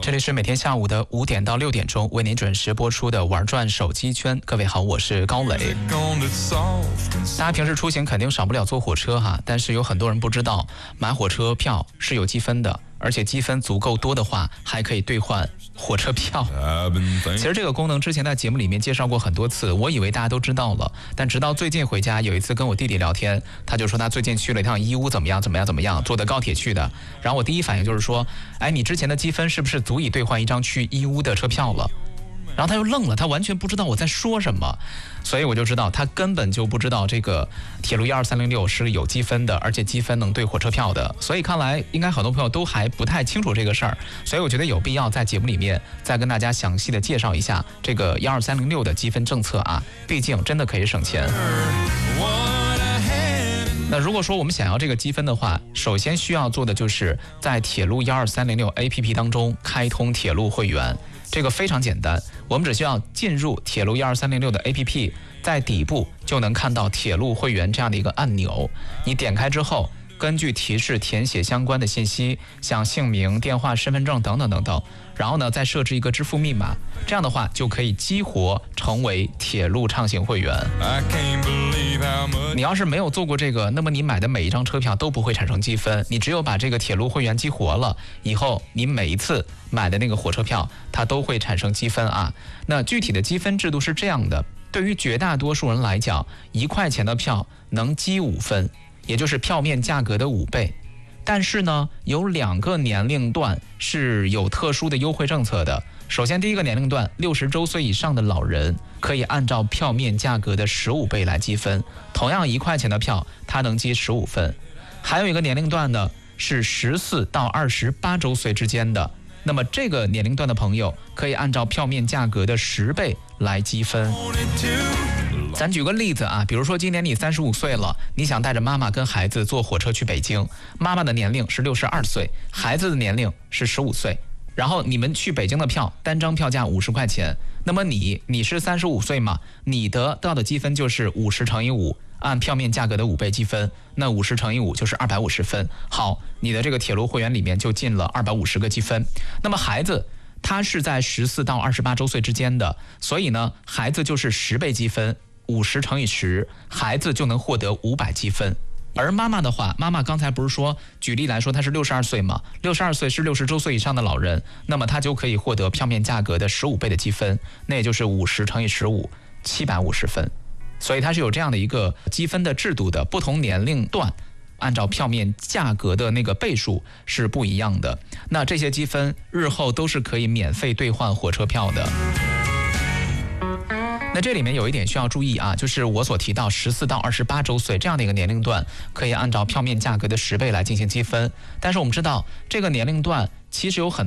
这里是每天下午的5点到6点钟为您准时播出的玩转手机圈。各位好，我是高磊。大家平时出行肯定少不了坐火车哈，但是有很多人不知道，买火车票是有积分的，而且积分足够多的话，还可以兑换火车票。其实这个功能之前在节目里面介绍过很多次，我以为大家都知道了，但直到最近回家有一次跟我弟弟聊天，他就说他最近去了一趟义乌，怎么样，坐的高铁去的。然后我第一反应就是说，哎，你之前的积分是不是足以兑换一张去义乌的车票了？然后他又愣了，他完全不知道我在说什么，所以我就知道他根本就不知道这个铁路12306是有积分的，而且积分能兑火车票的。所以看来应该很多朋友都还不太清楚这个事儿，所以我觉得有必要在节目里面再跟大家详细的介绍一下这个12306的积分政策啊，毕竟真的可以省钱。那如果说我们想要这个积分的话，首先需要做的就是在铁路12306 APP 当中开通铁路会员。这个非常简单，我们只需要进入铁路12306的 APP， 在底部就能看到铁路会员这样的一个按钮。你点开之后，根据提示填写相关的信息，像姓名、电话、身份证等等等等，然后呢再设置一个支付密码，这样的话就可以激活成为铁路畅行会员。你要是没有做过这个，那么你买的每一张车票都不会产生积分，你只有把这个铁路会员激活了以后，你每一次买的那个火车票它都会产生积分啊。那具体的积分制度是这样的，对于绝大多数人来讲，1块钱的票能积5分，也就是票面价格的5倍。但是呢，有2个年龄段是有特殊的优惠政策的。首先第一个年龄段，60周岁以上的老人可以按照票面价格的15倍来积分，同样1块钱的票它能积15分。还有一个年龄段呢是14到28周岁之间的，那么这个年龄段的朋友可以按照票面价格的10倍来积分。咱举个例子啊，比如说今年你35岁了，你想带着妈妈跟孩子坐火车去北京，妈妈的年龄是62岁，孩子的年龄是15岁，然后你们去北京的票单张票价50块钱，那么你是35岁嘛，你得到的积分就是50乘以5，按票面价格的5倍积分，那50乘以5就是250分。好，你的这个铁路会员里面就进了250个积分。那么孩子他是在14到28周岁之间的，所以呢，孩子就是10倍积分，50乘以10，孩子就能获得500积分。而妈妈的话，妈妈刚才不是说，举例来说她是62岁嘛，62岁是60周岁以上的老人，那么她就可以获得票面价格的15倍的积分，那也就是50乘以15，750分。所以它是有这样的一个积分的制度的，不同年龄段按照票面价格的那个倍数是不一样的。那这些积分日后都是可以免费兑换火车票的。那这里面有一点需要注意啊，就是我所提到14到28周岁这样的一个年龄段，可以按照票面价格的10倍来进行积分。但是我们知道这个年龄段其实有很